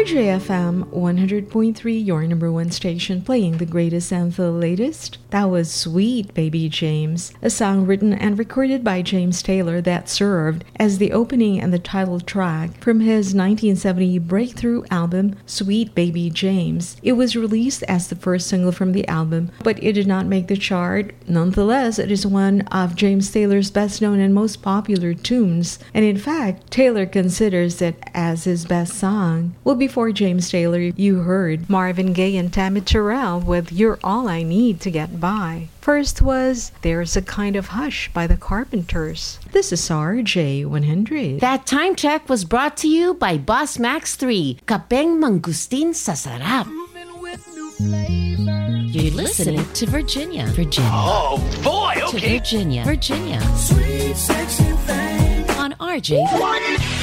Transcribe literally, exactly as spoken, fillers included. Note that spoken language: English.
R J F M one hundred point three, your number one station, playing the greatest and the latest. That was Sweet Baby James, a song written and recorded by James Taylor that served as the opening and the title track from his nineteen seventy breakthrough album, Sweet Baby James. It was released as the first single from the album, but it did not make the chart. Nonetheless, it is one of James Taylor's best known and most popular tunes, and in fact, Taylor considers it as his best song. Well, before James Taylor, you heard Marvin Gaye and Tammy Terrell with You're All I Need to Get By. First was There's a Kind of Hush by the Carpenters. This is R J one hundred. That time check was brought to you by Boss Max three. Kapeng mangustin sa sarap. You're listening to Virginia. Virginia. Oh, boy, To okay. Virginia. Virginia. Sweet, sexy thing. On R J.